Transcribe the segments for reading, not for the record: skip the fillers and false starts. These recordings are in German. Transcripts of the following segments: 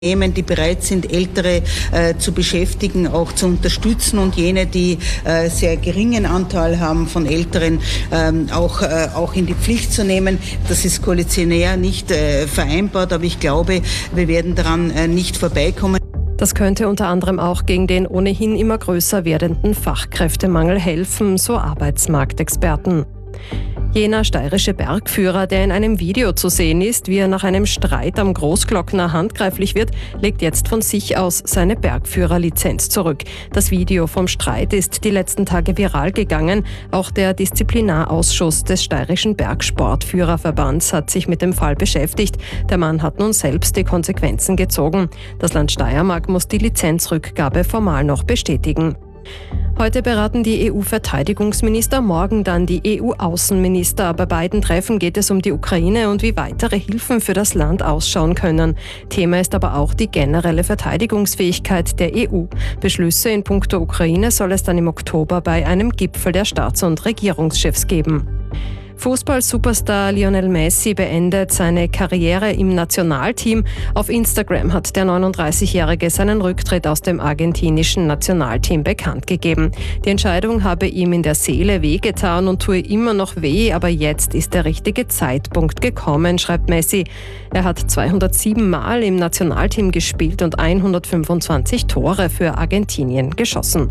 Die bereit sind, Ältere zu beschäftigen, auch zu unterstützen und jene, die sehr geringen Anteil haben von Älteren, auch in die Pflicht zu nehmen. Das ist koalitionär nicht vereinbart, aber ich glaube, wir werden daran nicht vorbeikommen. Das könnte unter anderem auch gegen den ohnehin immer größer werdenden Fachkräftemangel helfen, so Arbeitsmarktexperten. Jener steirische Bergführer, der in einem Video zu sehen ist, wie er nach einem Streit am Großglockner handgreiflich wird, legt jetzt von sich aus seine Bergführerlizenz zurück. Das Video vom Streit ist die letzten Tage viral gegangen. Auch der Disziplinarausschuss des Steirischen Bergsportführerverbands hat sich mit dem Fall beschäftigt. Der Mann hat nun selbst die Konsequenzen gezogen. Das Land Steiermark muss die Lizenzrückgabe formal noch bestätigen. Heute beraten die EU-Verteidigungsminister, morgen dann die EU-Außenminister. Bei beiden Treffen geht es um die Ukraine und wie weitere Hilfen für das Land ausschauen können. Thema ist aber auch die generelle Verteidigungsfähigkeit der EU. Beschlüsse in puncto Ukraine soll es dann im Oktober bei einem Gipfel der Staats- und Regierungschefs geben. Fußball-Superstar Lionel Messi beendet seine Karriere im Nationalteam. Auf Instagram hat der 39-Jährige seinen Rücktritt aus dem argentinischen Nationalteam bekannt gegeben. Die Entscheidung habe ihm in der Seele wehgetan und tue immer noch weh, aber jetzt ist der richtige Zeitpunkt gekommen, schreibt Messi. Er hat 207 Mal im Nationalteam gespielt und 125 Tore für Argentinien geschossen.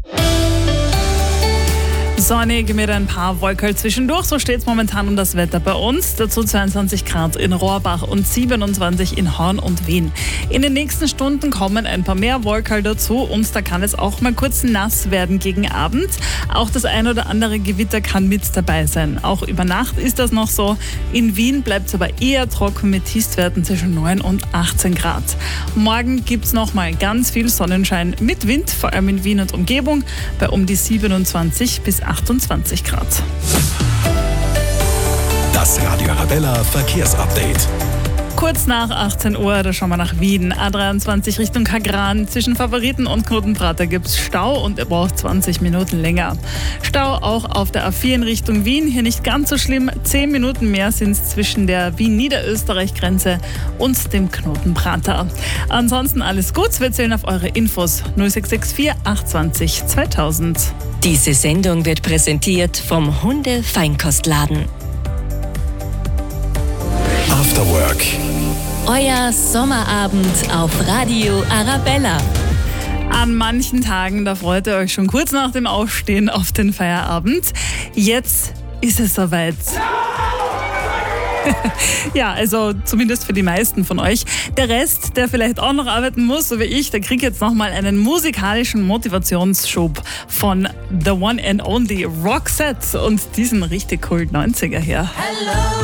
Sonnig mit ein paar Wolken zwischendurch, so steht es momentan um das Wetter bei uns. Dazu 22 Grad in Rohrbach und 27 in Horn und Wien. In den nächsten Stunden kommen ein paar mehr Wolken dazu und da kann es auch mal kurz nass werden gegen Abend. Auch das ein oder andere Gewitter kann mit dabei sein. Auch über Nacht ist das noch so. In Wien bleibt es aber eher trocken mit Tiefstwerten zwischen 9 und 18 Grad. Morgen gibt es noch mal ganz viel Sonnenschein mit Wind, vor allem in Wien und Umgebung, bei um die 27 bis 28 Grad. Das Radio Arabella Verkehrsupdate. Kurz nach 18 Uhr, da schauen wir nach Wien. A23 Richtung Kagran. Zwischen Favoriten und Knotenprater gibt es Stau und er braucht 20 Minuten länger. Stau auch auf der A4 in Richtung Wien. Hier nicht ganz so schlimm. 10 Minuten mehr sind es zwischen der Wien-Niederösterreich-Grenze und dem Knotenprater. Ansonsten alles gut. Wir zählen auf eure Infos 0664 820 2000. Diese Sendung wird präsentiert vom Hunde-Feinkostladen. After Work. Euer Sommerabend auf Radio Arabella. An manchen Tagen, da freut ihr euch schon kurz nach dem Aufstehen auf den Feierabend. Jetzt ist es soweit. Ja, also zumindest für die meisten von euch. Der Rest, der vielleicht auch noch arbeiten muss, so wie ich, der kriegt jetzt nochmal einen musikalischen Motivationsschub von The One and Only Roxette und diesen richtig coolen 90er her. Hello.